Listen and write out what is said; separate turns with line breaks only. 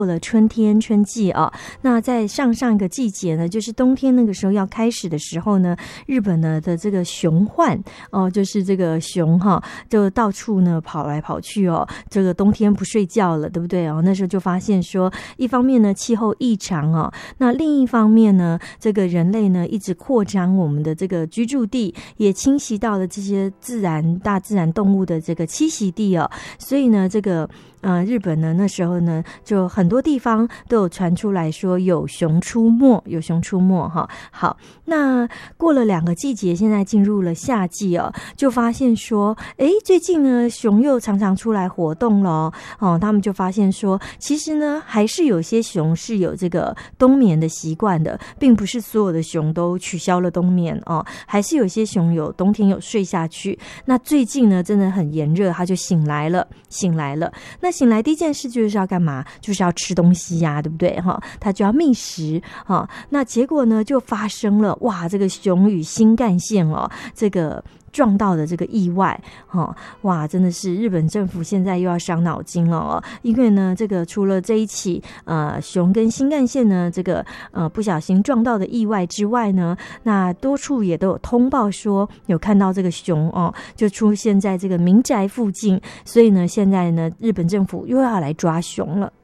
过了春天春季啊，那在上一个季节呢，就是冬天那个时候要开始的时候呢，日本呢的这个熊患哦，就是这个熊哈，就到处呢跑来跑去哦，这个冬天不睡觉了，对不对哦？那时候就发现说，一方面呢气候异常哦，那另一方面呢，这个人类呢一直扩张我们的这个居住地，也侵袭到了这些大自然动物的这个栖息地哦，所以呢，这个日本呢那时候呢就很多地方都有传出来说有熊出没哈。好，那过了2个季节，现在进入了夏季哦，就发现说，最近呢熊又常常出来活动了哦，他们就发现说，其实呢还是有些熊是有这个冬眠的习惯的，并不是所有的熊都取消了冬眠哦，还是有些熊有冬天有睡下去。那最近呢真的很炎热，它就醒来了。那醒来第一件事就是要干嘛？就是要吃东西呀，对不对哈？它就要觅食哈。那结果呢就发生了哇，这个熊与新干线哦，这个撞到的这个意外哇，真的是日本政府现在又要伤脑筋了哦，因为呢这个除了这一起熊跟新干线呢这个不小心撞到的意外之外呢，那多处也都有通报说有看到这个熊哦，就出现在这个民宅附近，所以呢现在呢日本政府又要来抓熊了。